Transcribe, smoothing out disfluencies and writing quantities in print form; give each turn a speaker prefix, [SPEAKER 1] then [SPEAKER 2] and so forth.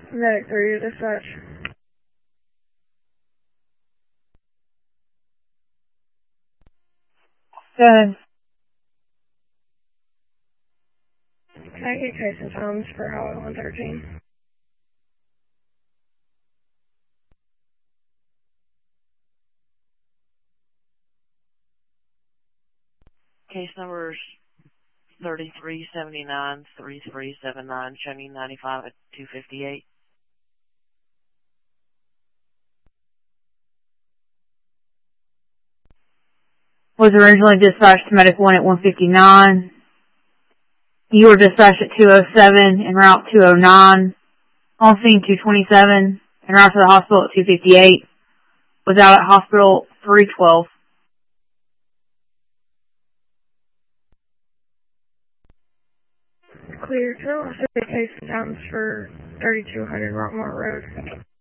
[SPEAKER 1] Medic 3 to dispatch.
[SPEAKER 2] Good.
[SPEAKER 1] Can I get case and terms for Highway 113?
[SPEAKER 3] Case numbers 3379, 3379, showing 95 at 258.
[SPEAKER 2] Was originally dispatched to Medic 1 at 159. You were dispatched at 207 en route 209. On scene 227 en route to the hospital at 258. Was out at hospital 312.
[SPEAKER 1] Clear. Can I also get case and terms for 3200 Rockmore Road?